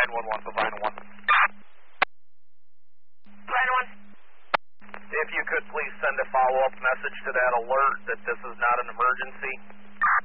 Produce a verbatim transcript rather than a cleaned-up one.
nine one one, Pavina one. Pavina one. If you could please send a follow-up message to that alert that this is not an emergency.